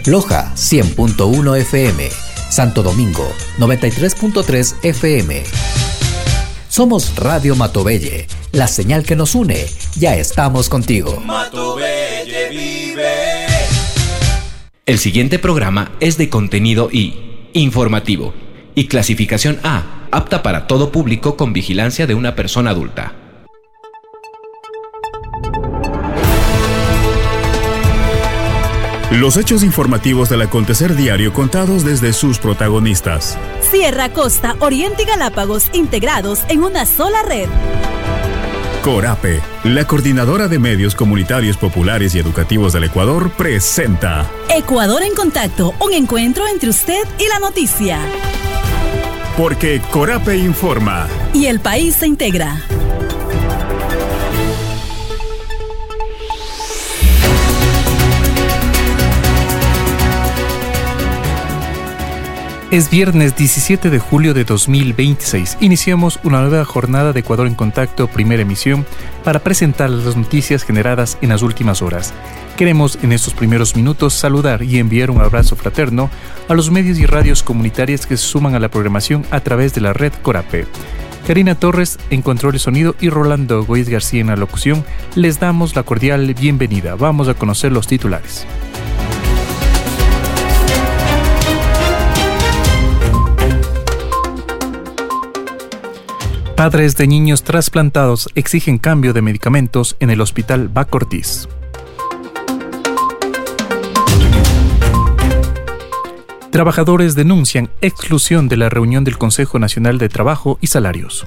Loja 100.1 FM, Santo Domingo 93.3 FM. Somos Radio Matobelle, la señal que nos une. Ya estamos contigo. Matobelle vive. El siguiente programa es de contenido I, informativo, y clasificación A, apta para todo público con vigilancia de una persona adulta. Los hechos informativos del acontecer diario contados desde sus protagonistas. Sierra, Costa, Oriente y Galápagos integrados en una sola red. Corape, la coordinadora de medios comunitarios populares y educativos del Ecuador, presenta Ecuador en Contacto, un encuentro entre usted y la noticia. Porque Corape informa. Y el país se integra. Es viernes 17 de julio de 2026. Iniciamos una nueva jornada de Ecuador en Contacto, primera emisión, para presentar las noticias generadas en las últimas horas. Queremos en estos primeros minutos saludar y enviar un abrazo fraterno a los medios y radios comunitarias que se suman a la programación a través de la red Corape. Karina Torres en control de sonido y Rolando Goiz García en la locución. Les damos la cordial bienvenida. Vamos a conocer los titulares. Padres de niños trasplantados exigen cambio de medicamentos en el Hospital Baco Ortiz. Trabajadores denuncian exclusión de la reunión del Consejo Nacional de Trabajo y Salarios.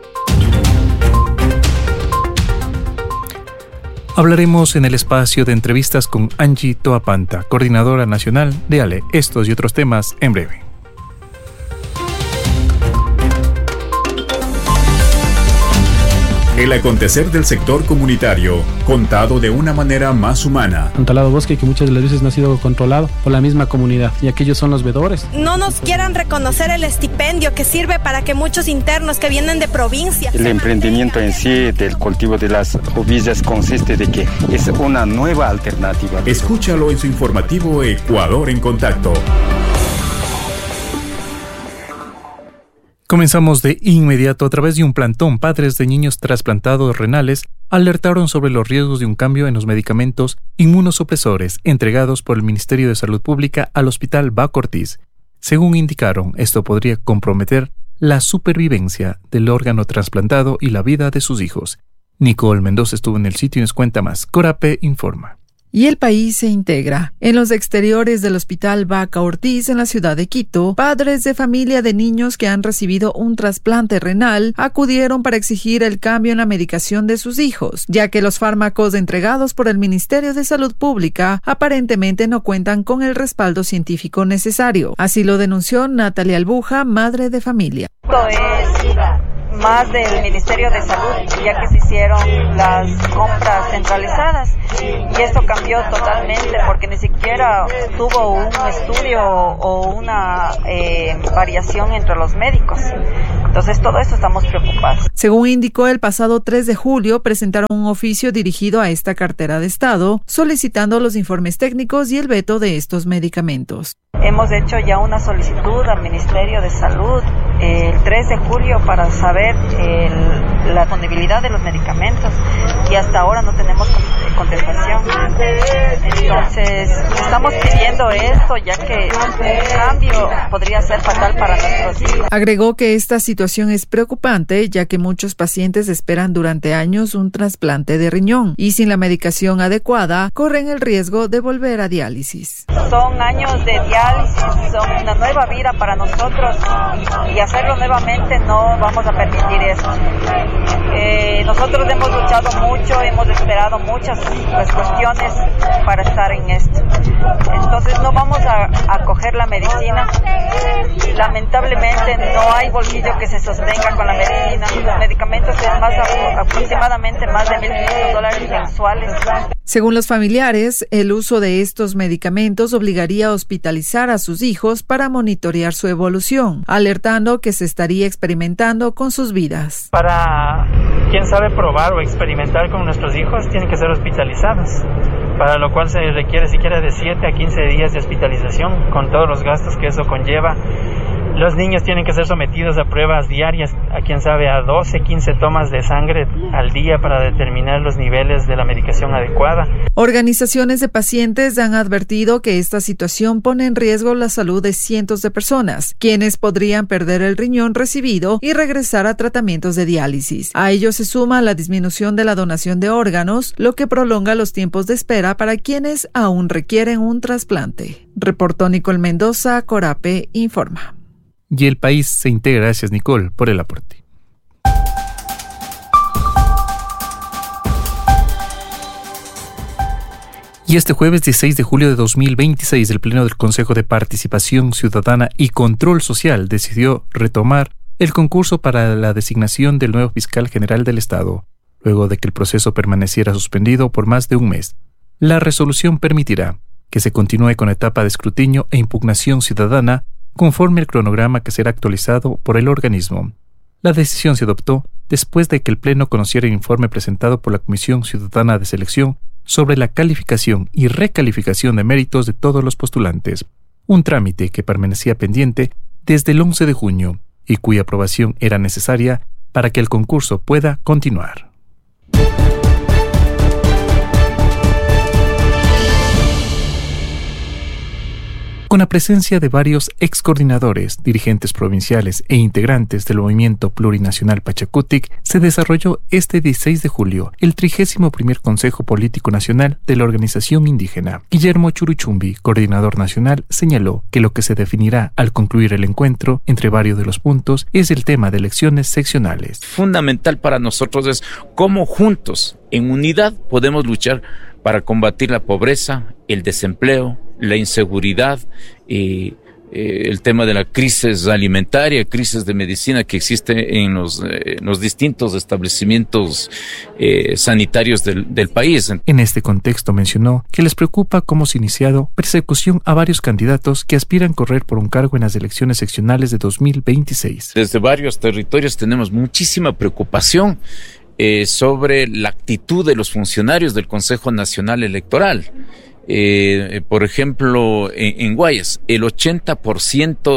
Hablaremos en el espacio de entrevistas con Angie Toapanta, coordinadora nacional de ALE. Estos y otros temas en breve. El acontecer del sector comunitario, contado de una manera más humana. Un talado bosque que muchas de las veces no ha sido controlado por la misma comunidad, y aquellos son los veedores. No nos quieran reconocer el estipendio que sirve para que muchos internos que vienen de provincia... El emprendimiento en sí del cultivo de las ovillas consiste de que es una nueva alternativa. Escúchalo en su informativo Ecuador en Contacto. Comenzamos de inmediato. A través de un plantón, padres de niños trasplantados renales alertaron sobre los riesgos de un cambio en los medicamentos inmunosupresores entregados por el Ministerio de Salud Pública al Hospital Baco Ortiz. Según indicaron, esto podría comprometer la supervivencia del órgano trasplantado y la vida de sus hijos. Nicole Mendoza estuvo en el sitio y nos cuenta más. Corape informa. Y el país se integra. En los exteriores del Hospital Baco Ortiz, en la ciudad de Quito, padres de familia de niños que han recibido un trasplante renal acudieron para exigir el cambio en la medicación de sus hijos, ya que los fármacos entregados por el Ministerio de Salud Pública aparentemente no cuentan con el respaldo científico necesario. Así lo denunció Natalia Albuja, madre de familia. Esto es más del Ministerio de Salud, ya que se hicieron las compras centralizadas, y esto cambió totalmente porque ni siquiera tuvo un estudio o una variación entre los médicos. Entonces todo eso estamos preocupados. Según indicó, el pasado 3 de julio presentaron un oficio dirigido a esta cartera de Estado solicitando los informes técnicos y el veto de estos medicamentos. Hemos hecho ya una solicitud al Ministerio de Salud el 3 de julio para saber la disponibilidad de los medicamentos, y hasta ahora no tenemos contestación. Entonces estamos pidiendo esto, ya que un cambio podría ser fatal para nuestros hijos. Agregó que esta situación es preocupante, ya que muchos pacientes esperan durante años un trasplante de riñón y sin la medicación adecuada corren el riesgo de volver a diálisis. Son años de diálisis, son una nueva vida para nosotros, y hacerlo nuevamente no vamos a permitir eso. Nosotros hemos luchado mucho, hemos esperado muchas cuestiones para estar en esto. Entonces no vamos a coger la medicina. Lamentablemente no hay bolsillo que se sostenga con la medicina. Los medicamentos es aproximadamente más de $1,500 mensuales. Según los familiares, el uso de estos medicamentos obligaría a hospitalizar a sus hijos para monitorear su evolución, alertando que se estaría experimentando con sus vidas. Para quien sabe probar o experimentar con nuestros hijos, tienen que ser hospitalizados. para lo cual se requiere siquiera de 7 a 15 días de hospitalización, con todos los gastos que eso conlleva. Los niños tienen que ser sometidos a pruebas diarias, a quien sabe, a 12, 15 tomas de sangre al día para determinar los niveles de la medicación adecuada. Organizaciones de pacientes han advertido que esta situación pone en riesgo la salud de cientos de personas, quienes podrían perder el riñón recibido y regresar a tratamientos de diálisis. A ello se suma la disminución de la donación de órganos, lo que prolonga los tiempos de espera para quienes aún requieren un trasplante. Reportó Nicole Mendoza, Corape informa. Y el país se integra. Gracias, Nicole, por el aporte. Y este jueves 16 de julio de 2026, el Pleno del Consejo de Participación Ciudadana y Control Social decidió retomar el concurso para la designación del nuevo fiscal general del Estado, luego de que el proceso permaneciera suspendido por más de un mes. La resolución permitirá que se continúe con etapa de escrutinio e impugnación ciudadana conforme el cronograma que será actualizado por el organismo. La decisión se adoptó después de que el Pleno conociera el informe presentado por la Comisión Ciudadana de Selección sobre la calificación y recalificación de méritos de todos los postulantes, un trámite que permanecía pendiente desde el 11 de junio y cuya aprobación era necesaria para que el concurso pueda continuar. Con la presencia de varios excoordinadores, dirigentes provinciales e integrantes del Movimiento Plurinacional Pachakutik, se desarrolló este 16 de julio el 31º Consejo Político Nacional de la Organización Indígena. Guillermo Churuchumbi, coordinador nacional, señaló que lo que se definirá al concluir el encuentro, entre varios de los puntos, es el tema de elecciones seccionales. Fundamental para nosotros es cómo juntos, en unidad, podemos luchar para combatir la pobreza, el desempleo, la inseguridad y el tema de la crisis alimentaria, crisis de medicina que existe en los distintos establecimientos sanitarios del país. En este contexto mencionó que les preocupa cómo se ha iniciado persecución a varios candidatos que aspiran a correr por un cargo en las elecciones seccionales de 2026. Desde varios territorios tenemos muchísima preocupación sobre la actitud de los funcionarios del Consejo Nacional Electoral. Por ejemplo, en Guayas, el 80%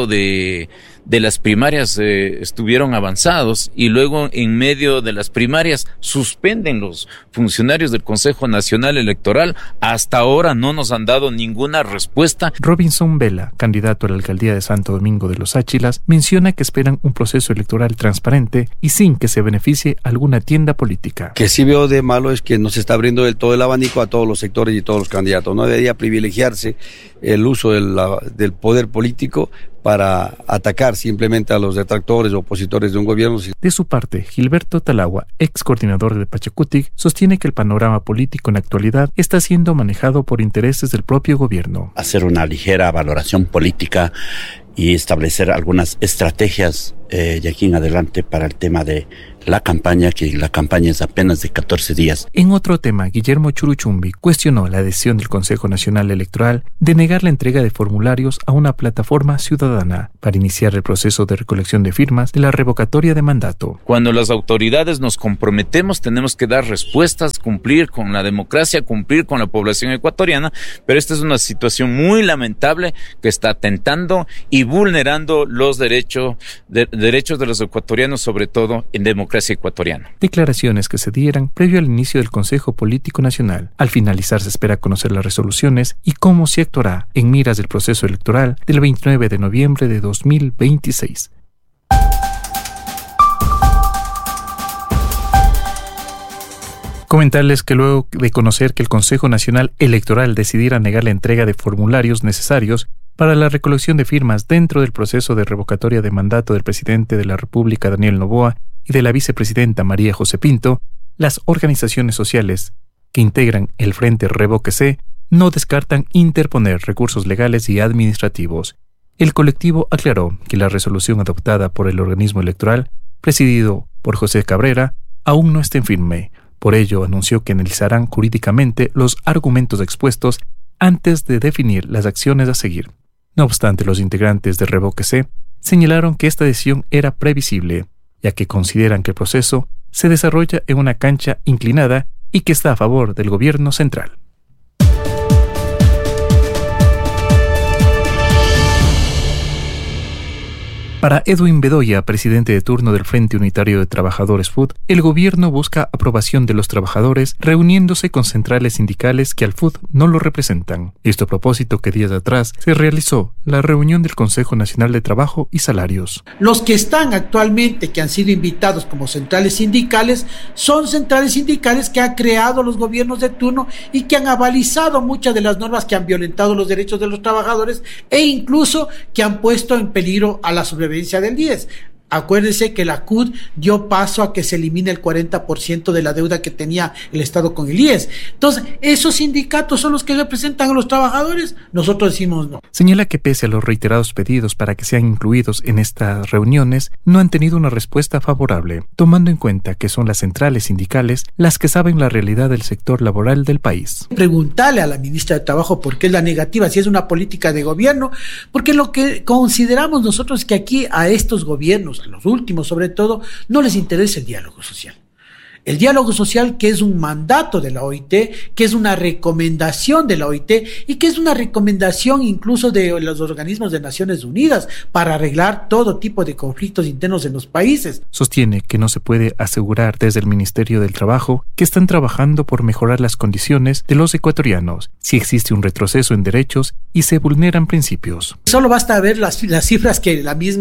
de las primarias estuvieron avanzados y luego en medio de las primarias suspenden los funcionarios del Consejo Nacional Electoral. Hasta ahora no nos han dado ninguna respuesta. Robinson Vela, candidato a la alcaldía de Santo Domingo de los Áchilas, menciona que esperan un proceso electoral transparente y sin que se beneficie alguna tienda política. Que sí veo de malo es que no se está abriendo del todo el abanico a todos los sectores y todos los candidatos. No debería privilegiarse el uso del poder político para atacar simplemente a los detractores o opositores de un gobierno. De su parte, Gilberto Talagua, ex coordinador de Pachakutik, sostiene que el panorama político en la actualidad está siendo manejado por intereses del propio gobierno. Hacer una ligera valoración política y establecer algunas estrategias de aquí en adelante para el tema de la campaña, que la campaña es apenas de 14 días. En otro tema, Guillermo Churuchumbi cuestionó la decisión del Consejo Nacional Electoral de negar la entrega de formularios a una plataforma ciudadana para iniciar el proceso de recolección de firmas de la revocatoria de mandato. Cuando las autoridades nos comprometemos, tenemos que dar respuestas, cumplir con la democracia, cumplir con la población ecuatoriana, pero esta es una situación muy lamentable que está atentando y vulnerando los derechos de los ecuatorianos, sobre todo en democracia ecuatoriana. Declaraciones que se dieran previo al inicio del Consejo Político Nacional. Al finalizar se espera conocer las resoluciones y cómo se actuará en miras del proceso electoral del 29 de noviembre de 2026. Comentarles que luego de conocer que el Consejo Nacional Electoral decidiera negar la entrega de formularios necesarios para la recolección de firmas dentro del proceso de revocatoria de mandato del presidente de la República, Daniel Noboa, y de la vicepresidenta María José Pinto, las organizaciones sociales que integran el Frente Revóquese no descartan interponer recursos legales y administrativos. El colectivo aclaró que la resolución adoptada por el organismo electoral, presidido por José Cabrera, aún no está en firme. Por ello, anunció que analizarán jurídicamente los argumentos expuestos antes de definir las acciones a seguir. No obstante, los integrantes de Revóquese señalaron que esta decisión era previsible, ya que consideran que el proceso se desarrolla en una cancha inclinada y que está a favor del gobierno central. Para Edwin Bedoya, presidente de turno del Frente Unitario de Trabajadores FUT, el gobierno busca aprobación de los trabajadores reuniéndose con centrales sindicales que al FUT no lo representan. Esto a propósito que días atrás se realizó la reunión del Consejo Nacional de Trabajo y Salarios. Los que están actualmente, que han sido invitados como centrales sindicales, son centrales sindicales que han creado los gobiernos de turno y que han avalizado muchas de las normas que han violentado los derechos de los trabajadores e incluso que han puesto en peligro a la sobrevivencia del IES. Acuérdense que la CUT dio paso a que se elimine el 40% de la deuda que tenía el Estado con el IES. Entonces, esos sindicatos son los que representan a los trabajadores. Nosotros decimos no. Señala que pese a los reiterados pedidos para que sean incluidos en estas reuniones, no han tenido una respuesta favorable, tomando en cuenta que son las centrales sindicales las que saben la realidad del sector laboral del país. Preguntarle a la ministra de Trabajo por qué es la negativa, si es una política de gobierno, porque lo que consideramos nosotros es que aquí a estos gobiernos, a los últimos sobre todo, no les interesa el diálogo social. El diálogo social, que es un mandato de la OIT, que es una recomendación de la OIT y que es una recomendación incluso de los organismos de Naciones Unidas para arreglar todo tipo de conflictos internos en los países. Sostiene que no se puede asegurar desde el Ministerio del Trabajo que están trabajando por mejorar las condiciones de los ecuatorianos, si existe un retroceso en derechos y se vulneran principios. Solo basta ver las cifras que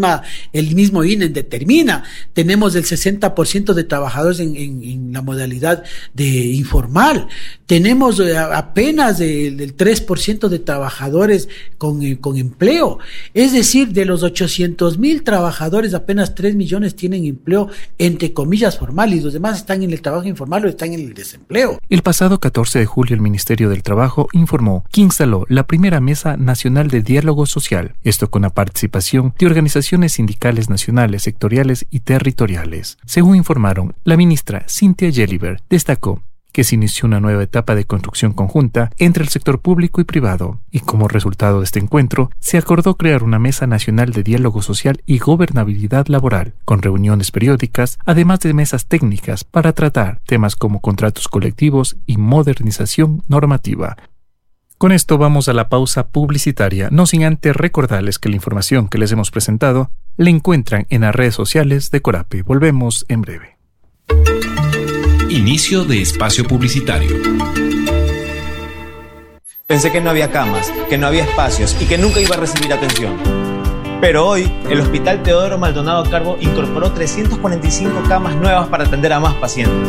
el mismo INE determina. Tenemos el 60% de trabajadores en la modalidad de informal. Tenemos apenas el 3% de trabajadores con empleo. Es decir, de los 800,000 trabajadores, apenas 3 millones tienen empleo entre comillas formal y los demás están en el trabajo informal o están en el desempleo. El pasado 14 de julio el Ministerio del Trabajo informó que instaló la primera Mesa Nacional de Diálogo Social, esto con la participación de organizaciones sindicales nacionales, sectoriales y territoriales. Según informaron, la ministra Cynthia Yeliver destacó que se inició una nueva etapa de construcción conjunta entre el sector público y privado, y como resultado de este encuentro, se acordó crear una Mesa Nacional de Diálogo Social y Gobernabilidad Laboral, con reuniones periódicas, además de mesas técnicas para tratar temas como contratos colectivos y modernización normativa. Con esto vamos a la pausa publicitaria, no sin antes recordarles que la información que les hemos presentado la encuentran en las redes sociales de Corape. Volvemos en breve. Inicio de espacio publicitario. Pensé que no había camas, que no había espacios y que nunca iba a recibir atención. Pero hoy, el Hospital Teodoro Maldonado Carbo incorporó 345 camas nuevas para atender a más pacientes.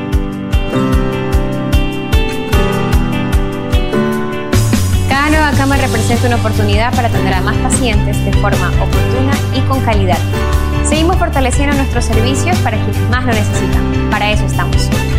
Cada nueva cama representa una oportunidad para atender a más pacientes de forma oportuna y con calidad. Seguimos fortaleciendo nuestros servicios para quienes más lo necesitan. Para eso estamos.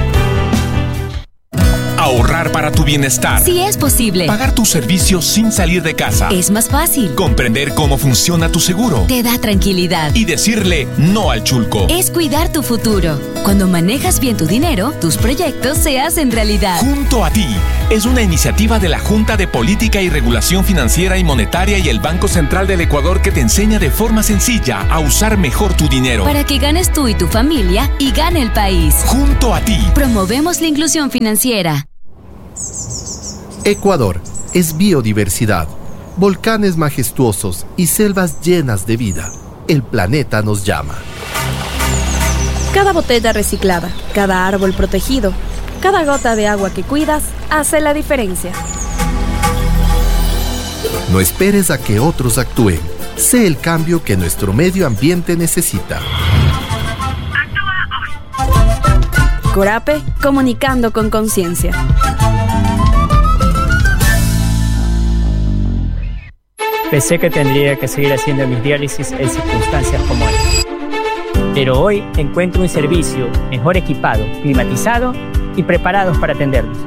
Ahorrar para tu bienestar. Sí es posible. Pagar tus servicios sin salir de casa. Es más fácil. Comprender cómo funciona tu seguro. Te da tranquilidad. Y decirle no al chulco. Es cuidar tu futuro. Cuando manejas bien tu dinero, tus proyectos se hacen realidad. Junto a ti. Es una iniciativa de la Junta de Política y Regulación Financiera y Monetaria y el Banco Central del Ecuador que te enseña de forma sencilla a usar mejor tu dinero. Para que ganes tú y tu familia y gane el país. Junto a ti. Promovemos la inclusión financiera. Ecuador es biodiversidad, volcanes majestuosos y selvas llenas de vida. El planeta nos llama. Cada botella reciclada, cada árbol protegido, cada gota de agua que cuidas hace la diferencia. No esperes a que otros actúen. Sé el cambio que nuestro medio ambiente necesita. Corape, comunicando con conciencia. Pensé que tendría que seguir haciendo mis diálisis en circunstancias como esta. Pero hoy encuentro un servicio mejor equipado, climatizado y preparados para atendernos.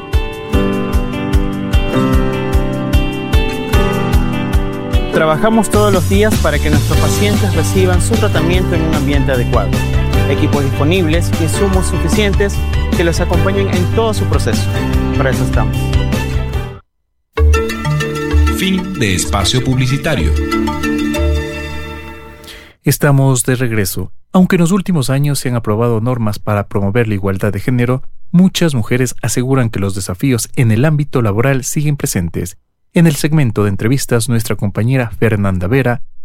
Trabajamos todos los días para que nuestros pacientes reciban su tratamiento en un ambiente adecuado. Equipos disponibles y insumos suficientes que los acompañen en todo su proceso. Para eso estamos. Fin de espacio publicitario. Estamos de regreso. Aunque en los últimos años se han aprobado normas para promover la igualdad de género, muchas mujeres aseguran que los desafíos en el ámbito laboral siguen presentes. En el segmento de entrevistas, nuestra compañera Fernanda Vera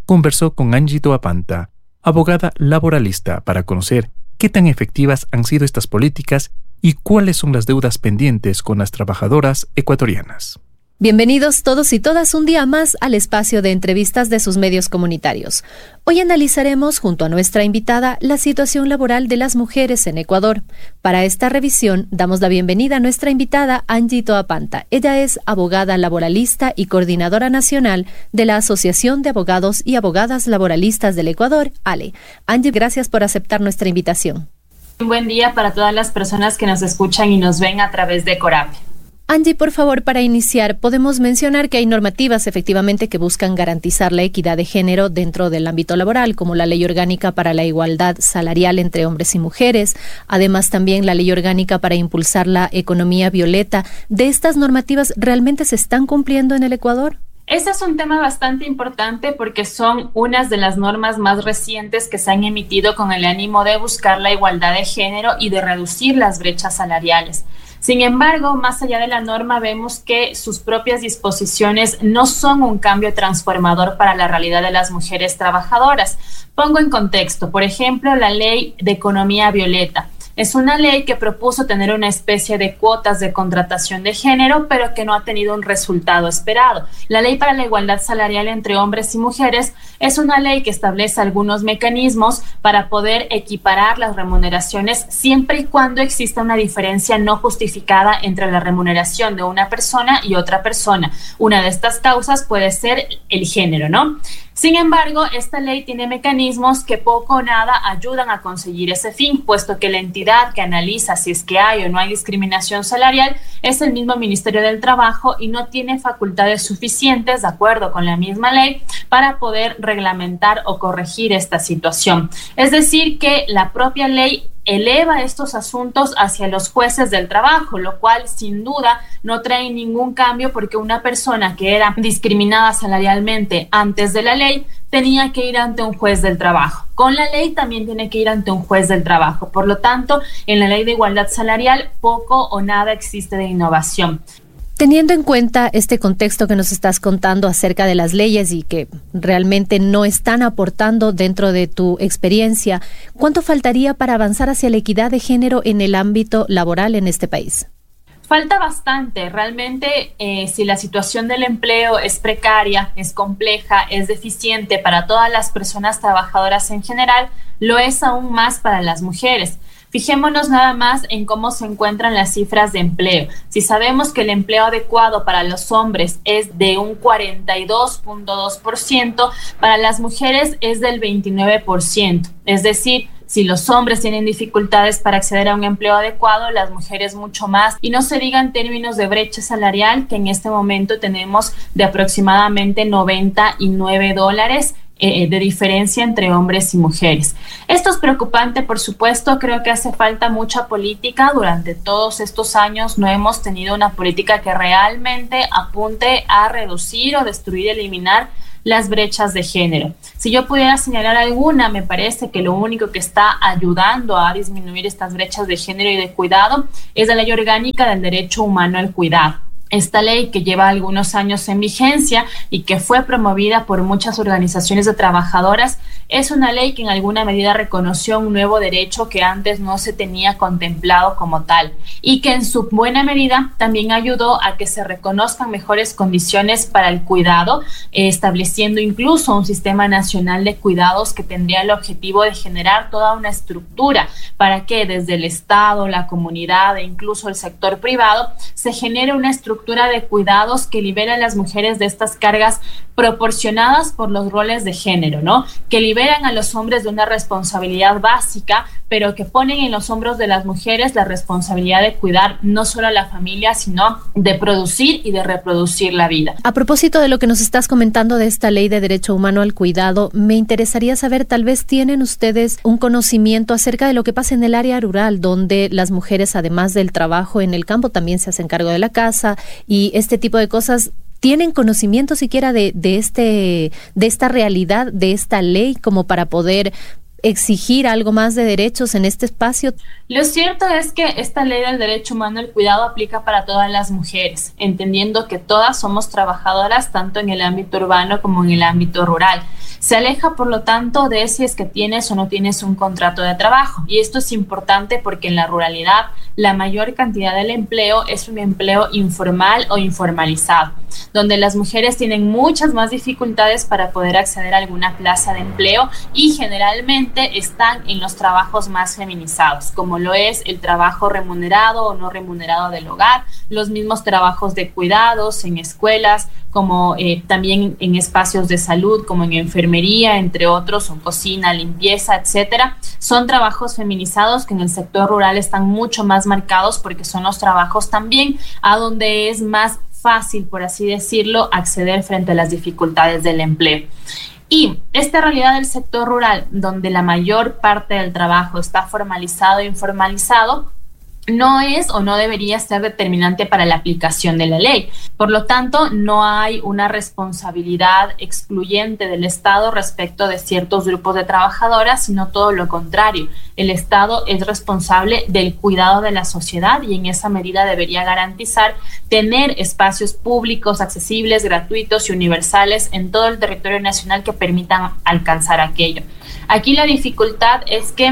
conversó con Angie Toapanta, abogada laboralista, para conocer qué tan efectivas han sido estas políticas y cuáles son las deudas pendientes con las trabajadoras ecuatorianas. Bienvenidos todos y todas un día más al espacio de entrevistas de sus medios comunitarios. Hoy analizaremos junto a nuestra invitada la situación laboral de las mujeres en Ecuador. Para esta revisión damos la bienvenida a nuestra invitada Angie Toapanta. Ella es abogada laboralista y coordinadora nacional de la Asociación de Abogados y Abogadas Laboralistas del Ecuador, ALE. Angie, gracias por aceptar nuestra invitación. Un buen día para todas las personas que nos escuchan y nos ven a través de Corape. Angie, por favor, para iniciar, podemos mencionar que hay normativas efectivamente que buscan garantizar la equidad de género dentro del ámbito laboral, como la Ley Orgánica para la Igualdad Salarial entre Hombres y Mujeres, además también la Ley Orgánica para impulsar la economía violeta. ¿De estas normativas realmente se están cumpliendo en el Ecuador? Este es un tema bastante importante porque son unas de las normas más recientes que se han emitido con el ánimo de buscar la igualdad de género y de reducir las brechas salariales. Sin embargo, más allá de la norma, vemos que sus propias disposiciones no son un cambio transformador para la realidad de las mujeres trabajadoras. Pongo en contexto, por ejemplo, la Ley de Economía Violeta. Es una ley que propuso tener una especie de cuotas de contratación de género, pero que no ha tenido un resultado esperado. La Ley para la Igualdad Salarial entre Hombres y Mujeres es una ley que establece algunos mecanismos para poder equiparar las remuneraciones siempre y cuando exista una diferencia no justificada entre la remuneración de una persona y otra persona. Una de estas causas puede ser el género, ¿no? Sin embargo, esta ley tiene mecanismos que poco o nada ayudan a conseguir ese fin, puesto que la entidad que analiza si es que hay o no hay discriminación salarial es el mismo Ministerio del Trabajo y no tiene facultades suficientes, de acuerdo con la misma ley, para poder reglamentar o corregir esta situación. Es decir, que la propia ley eleva estos asuntos hacia los jueces del trabajo, lo cual sin duda no trae ningún cambio porque una persona que era discriminada salarialmente antes de la ley tenía que ir ante un juez del trabajo. Con la ley también tiene que ir ante un juez del trabajo. Por lo tanto, en la Ley de Igualdad Salarial poco o nada existe de innovación. Teniendo en cuenta este contexto que nos estás contando acerca de las leyes y que realmente no están aportando dentro de tu experiencia, ¿cuánto faltaría para avanzar hacia la equidad de género en el ámbito laboral en este país? Falta bastante. Realmente, si la situación del empleo es precaria, es compleja, es deficiente para todas las personas trabajadoras en general, lo es aún más para las mujeres. Fijémonos nada más en cómo se encuentran las cifras de empleo. Si sabemos que el empleo adecuado para los hombres es de un 42.2%, para las mujeres es del 29%. Es decir, si los hombres tienen dificultades para acceder a un empleo adecuado, las mujeres mucho más. Y no se diga en términos de brecha salarial, que en este momento tenemos de aproximadamente $99 de diferencia entre hombres y mujeres. Esto es preocupante, por supuesto. Creo que hace falta mucha política. Durante todos estos años no hemos tenido una política que realmente apunte a reducir o destruir, eliminar las brechas de género. Si yo pudiera señalar alguna, me parece que lo único que está ayudando a disminuir estas brechas de género y de cuidado es la Ley Orgánica del Derecho Humano al Cuidado. Esta ley, que lleva algunos años en vigencia y que fue promovida por muchas organizaciones de trabajadoras, es una ley que en alguna medida reconoció un nuevo derecho que antes no se tenía contemplado como tal y que en su buena medida también ayudó a que se reconozcan mejores condiciones para el cuidado, estableciendo incluso un sistema nacional de cuidados que tendría el objetivo de generar toda una estructura para que desde el Estado, la comunidad e incluso el sector privado se genere una estructura de cuidados que libera a las mujeres de estas cargas proporcionadas por los roles de género, ¿no? Que liberan a los hombres de una responsabilidad básica, pero que ponen en los hombros de las mujeres la responsabilidad de cuidar no solo a la familia, sino de producir y de reproducir la vida. A propósito de lo que nos estás comentando de esta ley de derecho humano al cuidado, me interesaría saber, tal vez tienen ustedes un conocimiento acerca de lo que pasa en el área rural, donde las mujeres, además del trabajo en el campo, también se hacen cargo de la casa y este tipo de cosas. ¿Tienen conocimiento siquiera de esta realidad, de esta ley, como para poder exigir algo más de derechos en este espacio? Lo cierto es que esta ley del derecho humano al cuidado aplica para todas las mujeres, entendiendo que todas somos trabajadoras tanto en el ámbito urbano como en el ámbito rural. Se aleja, por lo tanto, de si es que tienes o no tienes un contrato de trabajo. Y esto es importante porque en la ruralidad la mayor cantidad del empleo es un empleo informal o informalizado, donde las mujeres tienen muchas más dificultades para poder acceder a alguna plaza de empleo y generalmente están en los trabajos más feminizados, como lo es el trabajo remunerado o no remunerado del hogar, los mismos trabajos de cuidados en escuelas, como también en espacios de salud, como en enfermería, entre otros, o cocina, limpieza, etcétera. Son trabajos feminizados que en el sector rural están mucho más marcados porque son los trabajos también a donde es más fácil, por así decirlo, acceder frente a las dificultades del empleo. Y esta realidad del sector rural, donde la mayor parte del trabajo está formalizado e informalizado, no es o no debería ser determinante para la aplicación de la ley. Por lo tanto, no hay una responsabilidad excluyente del Estado respecto de ciertos grupos de trabajadoras, sino todo lo contrario. El Estado es responsable del cuidado de la sociedad y en esa medida debería garantizar tener espacios públicos, accesibles, gratuitos y universales en todo el territorio nacional que permitan alcanzar aquello. Aquí la dificultad es que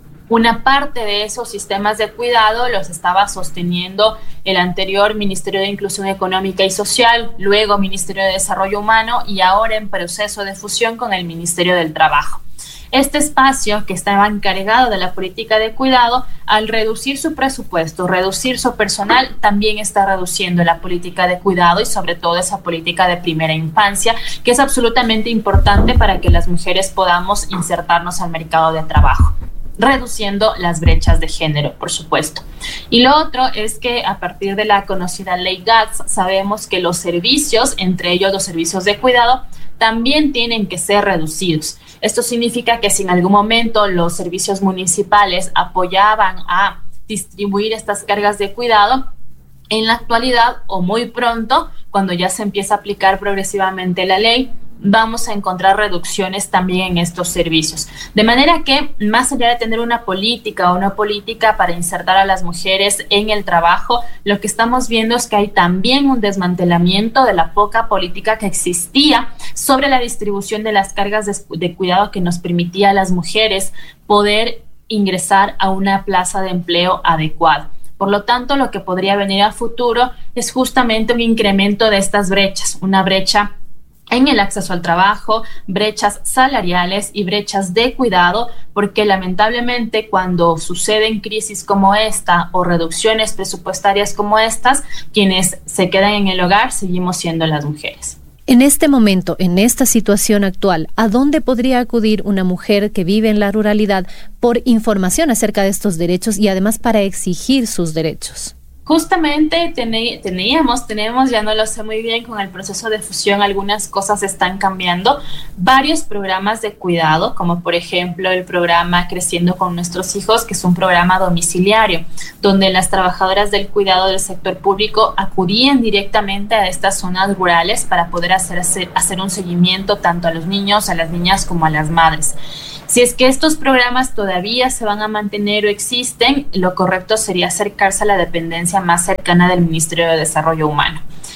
una parte de esos sistemas de cuidado los estaba sosteniendo el anterior Ministerio de Inclusión Económica y Social, luego Ministerio de Desarrollo Humano y ahora en proceso de fusión con el Ministerio del Trabajo. Este espacio que estaba encargado de la política de cuidado, al reducir su presupuesto, reducir su personal, también está reduciendo la política de cuidado y sobre todo esa política de primera infancia, que es absolutamente importante para que las mujeres podamos insertarnos al mercado de trabajo, reduciendo las brechas de género, por supuesto. Y lo otro es que a partir de la conocida ley GATS sabemos que los servicios, entre ellos los servicios de cuidado, también tienen que ser reducidos. Esto significa que si en algún momento los servicios municipales apoyaban a distribuir estas cargas de cuidado, en la actualidad o muy pronto, cuando ya se empieza a aplicar progresivamente la ley, vamos a encontrar reducciones también en estos servicios. De manera que, más allá de tener una política para insertar a las mujeres en el trabajo, lo que estamos viendo es que hay también un desmantelamiento de la poca política que existía sobre la distribución de las cargas de cuidado que nos permitía a las mujeres poder ingresar a una plaza de empleo adecuada. Por lo tanto, lo que podría venir a futuro es justamente un incremento de estas brechas, una brecha en el acceso al trabajo, brechas salariales y brechas de cuidado, porque lamentablemente cuando suceden crisis como esta o reducciones presupuestarias como estas, quienes se quedan en el hogar seguimos siendo las mujeres. En este momento, en esta situación actual, ¿a dónde podría acudir una mujer que vive en la ruralidad por información acerca de estos derechos y además para exigir sus derechos? Justamente tenemos, ya no lo sé muy bien, con el proceso de fusión algunas cosas están cambiando, varios programas de cuidado, como por ejemplo el programa Creciendo con Nuestros Hijos, que es un programa domiciliario, donde las trabajadoras del cuidado del sector público acudían directamente a estas zonas rurales para poder hacer un seguimiento tanto a los niños, a las niñas como a las madres. Si es que estos programas todavía se van a mantener o existen, lo correcto sería acercarse a la dependencia más cercana del Ministerio de Desarrollo Humano.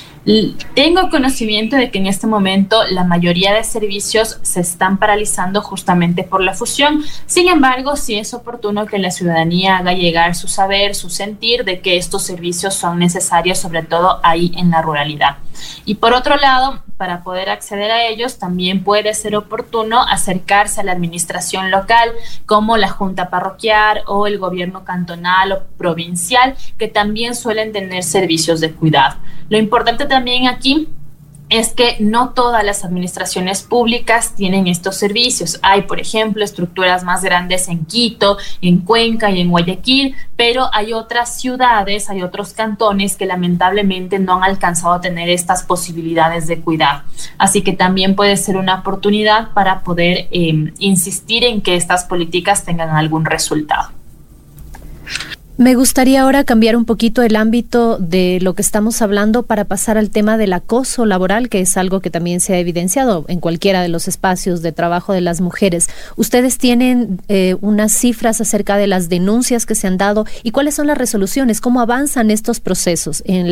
Tengo conocimiento de que en este momento la mayoría de servicios se están paralizando justamente por la fusión. Sin embargo, sí es oportuno que la ciudadanía haga llegar su saber, su sentir de que estos servicios son necesarios, sobre todo ahí en la ruralidad. Y por otro lado, para poder acceder a ellos, también puede ser oportuno acercarse a la administración local, como la junta parroquial o el gobierno cantonal o provincial, que también suelen tener servicios de cuidado. Lo importante también aquí es que no todas las administraciones públicas tienen estos servicios. Hay, por ejemplo, estructuras más grandes en Quito, en Cuenca y en Guayaquil, pero hay otras ciudades, hay otros cantones que lamentablemente no han alcanzado a tener estas posibilidades de cuidado. Así que también puede ser una oportunidad para poder insistir en que estas políticas tengan algún resultado. Me gustaría ahora cambiar un poquito el ámbito de lo que estamos hablando para pasar al tema del acoso laboral, que es algo que también se ha evidenciado en cualquiera de los espacios de trabajo de las mujeres. ¿Ustedes tienen unas cifras acerca de las denuncias que se han dado y cuáles son las resoluciones? ¿Cómo avanzan estos procesos en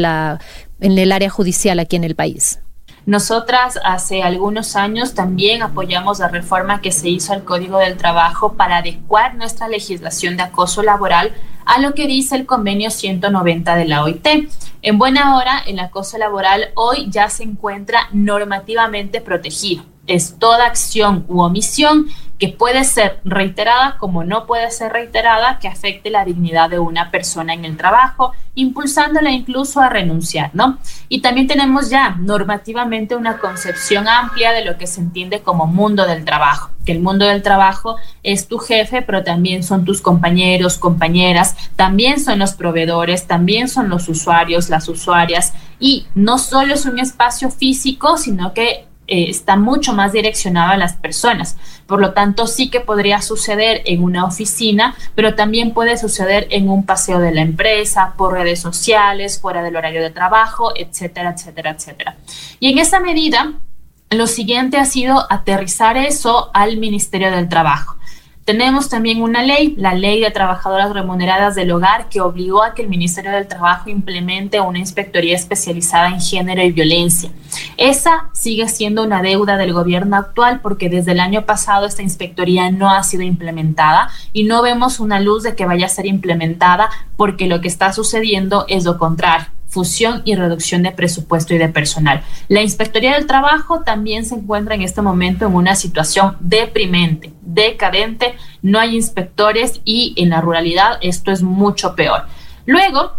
el área judicial aquí en el país? Nosotras hace algunos años también apoyamos la reforma que se hizo al Código del Trabajo para adecuar nuestra legislación de acoso laboral a lo que dice el convenio 190 de la OIT. En buena hora, el acoso laboral hoy ya se encuentra normativamente protegido. Es toda acción u omisión que puede ser reiterada como no puede ser reiterada que afecte la dignidad de una persona en el trabajo, impulsándola incluso a renunciar, ¿no? Y también tenemos ya normativamente una concepción amplia de lo que se entiende como mundo del trabajo, que el mundo del trabajo es tu jefe, pero también son tus compañeros, compañeras, también son los proveedores, también son los usuarios, las usuarias, y no solo es un espacio físico, sino que está mucho más direccionado a las personas. Por lo tanto, sí que podría suceder en una oficina, pero también puede suceder en un paseo de la empresa, por redes sociales, fuera del horario de trabajo, etcétera, etcétera, etcétera. Y en esa medida, lo siguiente ha sido aterrizar eso al Ministerio del Trabajo. Tenemos también una ley, la Ley de Trabajadoras Remuneradas del Hogar, que obligó a que el Ministerio del Trabajo implemente una inspectoría especializada en género y violencia. Esa sigue siendo una deuda del gobierno actual porque desde el año pasado esta inspectoría no ha sido implementada y no vemos una luz de que vaya a ser implementada porque lo que está sucediendo es lo contrario. Fusión y reducción de presupuesto y de personal. La Inspectoría del Trabajo también se encuentra en este momento en una situación deprimente, decadente, no hay inspectores y en la ruralidad esto es mucho peor. Luego,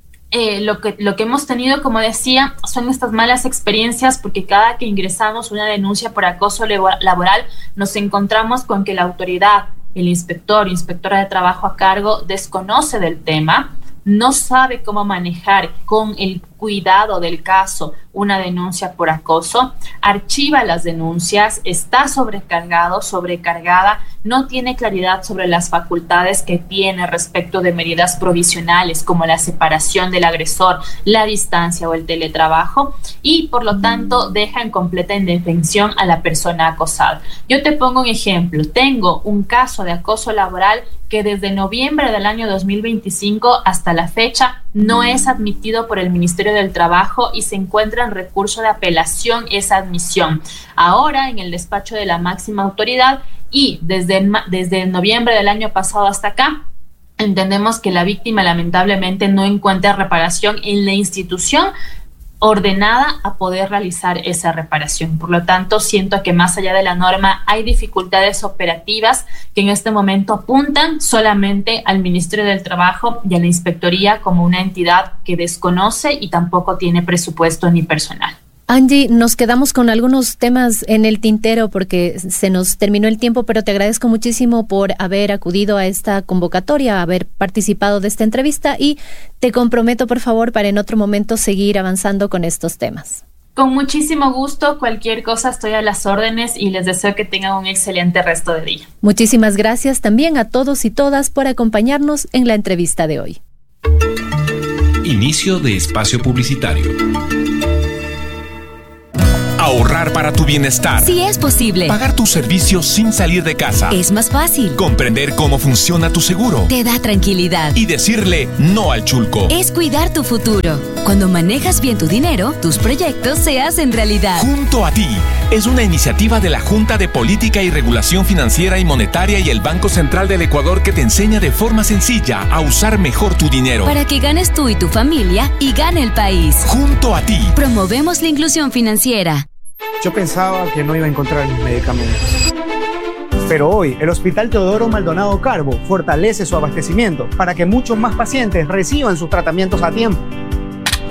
lo que hemos tenido, como decía, son estas malas experiencias porque cada que ingresamos una denuncia por acoso laboral nos encontramos con que la autoridad, el inspector o inspectora de trabajo a cargo desconoce del tema, no sabe cómo manejar con el cuidado del caso una denuncia por acoso, archiva las denuncias, está sobrecargado, sobrecargada, no tiene claridad sobre las facultades que tiene respecto de medidas provisionales como la separación del agresor, la distancia o el teletrabajo y por lo tanto deja en completa indefensión a la persona acosada. Yo te pongo un ejemplo, tengo un caso de acoso laboral que desde noviembre del año 2025 hasta la fecha no es admitido por el Ministerio del Trabajo y se encuentra en recurso de apelación esa admisión. Ahora en el despacho de la máxima autoridad y desde noviembre del año pasado hasta acá, entendemos que la víctima lamentablemente no encuentra reparación en la institución ordenada a poder realizar esa reparación. Por lo tanto, siento que más allá de la norma hay dificultades operativas que en este momento apuntan solamente al Ministerio del Trabajo y a la Inspectoría como una entidad que desconoce y tampoco tiene presupuesto ni personal. Angie, nos quedamos con algunos temas en el tintero porque se nos terminó el tiempo, pero te agradezco muchísimo por haber acudido a esta convocatoria, haber participado de esta entrevista y te comprometo, por favor, para en otro momento seguir avanzando con estos temas. Con muchísimo gusto, cualquier cosa estoy a las órdenes y les deseo que tengan un excelente resto de día. Muchísimas gracias también a todos y todas por acompañarnos en la entrevista de hoy. Inicio de espacio publicitario. Ahorrar para tu bienestar. Sí es posible. Pagar tus servicios sin salir de casa. Es más fácil. Comprender cómo funciona tu seguro. Te da tranquilidad. Y decirle no al chulco. Es cuidar tu futuro. Cuando manejas bien tu dinero, tus proyectos se hacen realidad. Junto a ti es una iniciativa de la Junta de Política y Regulación Financiera y Monetaria y el Banco Central del Ecuador que te enseña de forma sencilla a usar mejor tu dinero. Para que ganes tú y tu familia y gane el país. Junto a ti. Promovemos la inclusión financiera. Yo pensaba que no iba a encontrar mis medicamentos. Pero hoy, el Hospital Teodoro Maldonado Carbo fortalece su abastecimiento para que muchos más pacientes reciban sus tratamientos a tiempo.